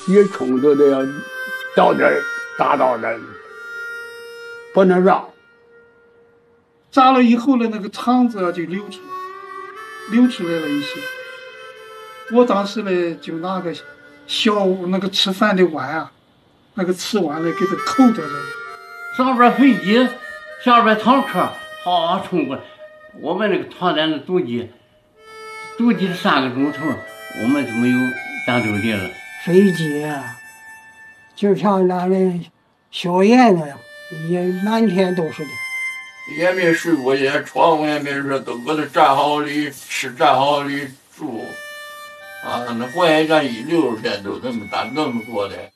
一冲都得要到这儿打到这儿，不能让。 炸了以后呢，那个肠子就流出来了一些。我当时呢就拿个小那个吃饭的碗啊，那个瓷碗呢给它扣到这里。 上边飞机，下边坦克，好冲过来。我们那个团在那堵击了3个钟头，我们就没有战斗力了。 飞机啊，就像咱的硝烟那样，也满天都是的。 也没睡过夜，床也没热，都搁那站好里吃，站好里住。啊，那淮海战役60天都那么做的。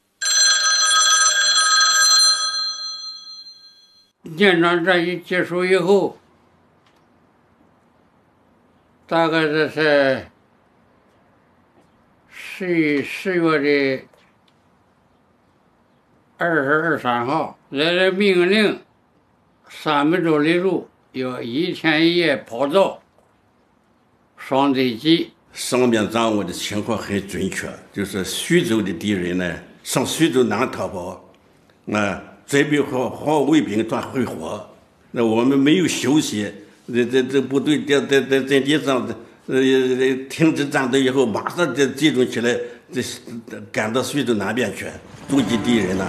建昌战役结束以后，大概这是10月的22、23号，来了命令，300多里路要1天1夜跑道，双对击。 上面掌握的情况很准确，就是徐州的敌人呢，上徐州南逃跑，准备和黄卫兵团会合。那我们没有休息，这部队在阵地上，停止战斗以后，马上就集中起来，赶到徐州南边去阻击敌人了。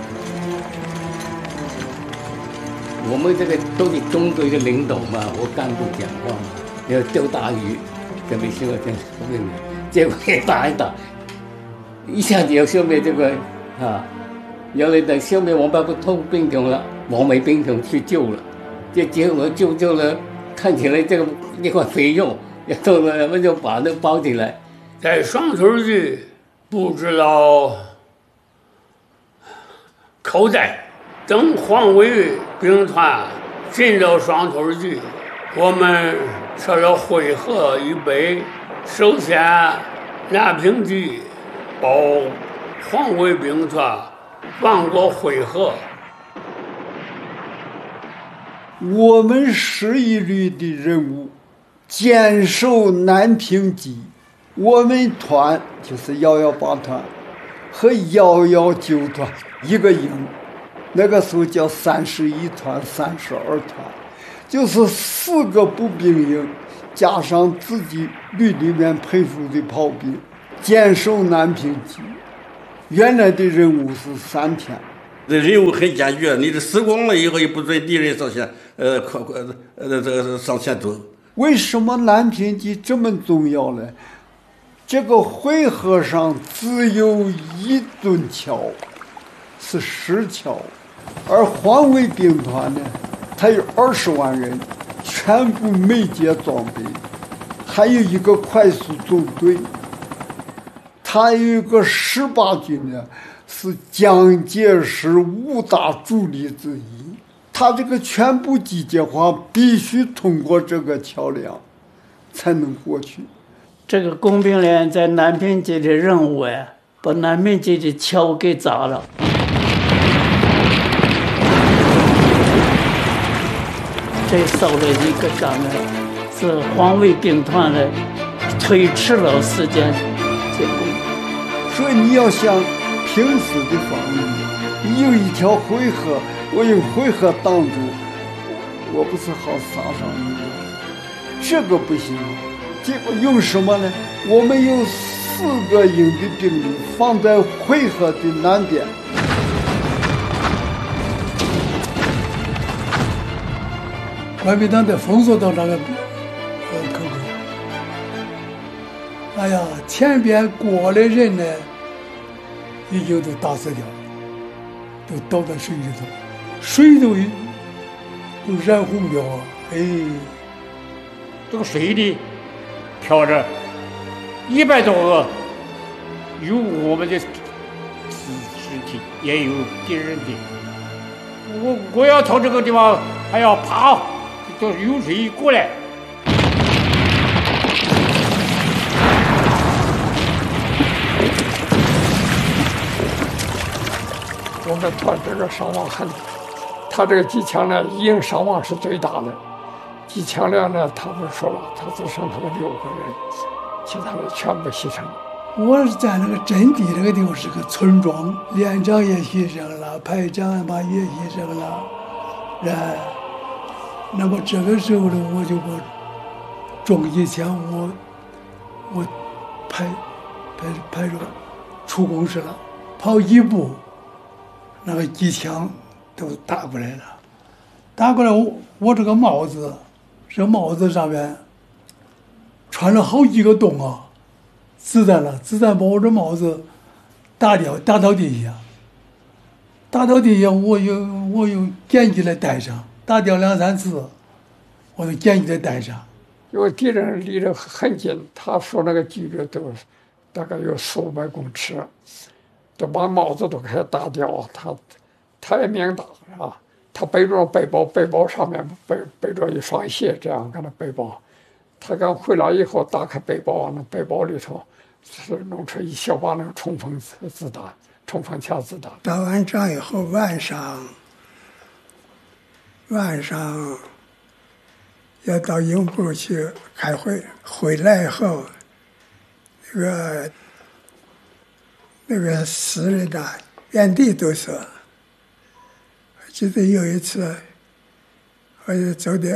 我们这个都是中队的领导嘛，我干部讲话嘛，要钓大鱼。准备消灭这个，结果也打一打，一下子要消灭这个啊，要来等消灭王八不通兵种了，王梅兵种去救了，这结果救了，看起来这个一块肥肉，也到了我们就把那包起来， 在双头峪布置了口袋，等黄卫兵团进到双头峪，我们设了会合预备，首先南平局保黄卫兵团放过会合。 我们11旅的任务坚守南平基，我们团就是118团和119团一个营，那个时候叫31团、32团。就是4个步兵营，加上自己旅里面配属的炮兵，坚守南平基。原来的任务是3天。 这任务很艰巨，你这死光了以后，也不准敌人上前，上前走。 为什么南平基这么重要呢？这个会合上只有1吨桥，是石桥，而黄卫兵团呢？还有20万人，全部美捷装备，还有一个快速纵队，他有一个18军呢，是蒋介石5大主力之一。他这个全部集结化必须通过这个桥梁才能过去。 这个工兵连在南平基的任务呀，把南平基的桥给砸了。这烧了一个仗呢，是黄卫兵团的推迟了时间结果。 所以你要想平时的防御，你有一条回合，我用回合挡住，我不是好杀伤你吗？这个不行啊。结果用什么呢？我们有4个营的兵力放在回合的南边。 国民党在封锁到那个口口，哎呀，前边过来人呢，已经都打死掉了，都倒在水里头，水都染红掉啊！哎， 这个水里漂着100多个，有我们的尸体，也有敌人的。我要从这个地方还要爬。就是有水过来， 我们团这个伤亡很大，他这个机枪呢，营伤亡是最大的。机枪连呢，他不说了，他只剩他们6个人，其他的全部牺牲了。 我是在那个阵地那个地方是个村庄，连长也牺牲了，排长嘛也牺牲了，那么这个时候呢，我就把中一枪，我排着出工事了，跑一步，那个机枪都打过来了，打过来我这个帽子，这帽子上面穿了好几个洞啊，子弹把我这帽子打到地下，我又捡起来戴上，打掉2、3次，我就捡起来戴上。 因为敌人离得很近，他说那个距离都大概有4、500公尺，都把帽子都给他打掉。他也命大啊，他背着背包，背包上面背着一双鞋，这样跟他背包。他刚回来以后，打开背包，那背包里头是弄出一小把那个冲锋枪子弹。 打完仗以后，晚上要到营部去开会，回来以后，那个死人呐，原地都是。我记得有一次，我就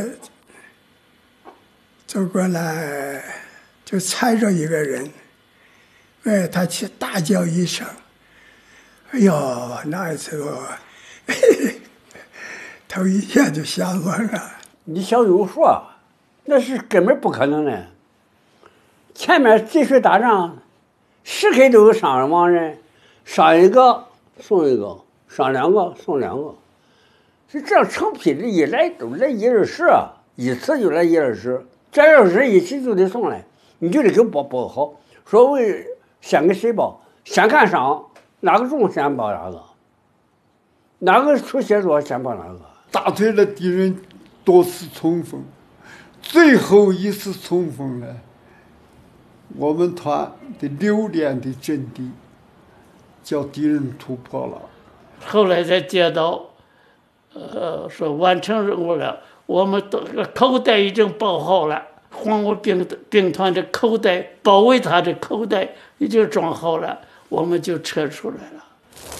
走过来，就踩着一个人，他去大叫一声，哎呦，那一次我头一下就吓我了。 你小有数，那是根本不可能的。前面这水打仗，10刻都有伤亡人，伤一个送一个，伤2个送2个，是这样成批的，一来都来1、20，一次就来1、20，这要是人一起就得送来，你就得给报好。所谓先给谁报，先看伤，哪个重先报哪个，哪个出血多先报哪个。 打退了敌人多次冲锋，最后一次冲锋呢，我们团的6连的阵地叫敌人突破了。 后来才接到，说完成任务了，我们都口袋已经包好了，黄卫兵团的口袋包围他的口袋已经装好了，我们就撤出来了。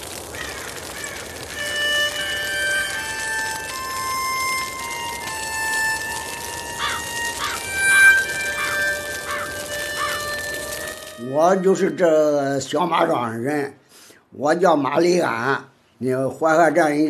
我就是这小马庄人，我叫马立安，淮河镇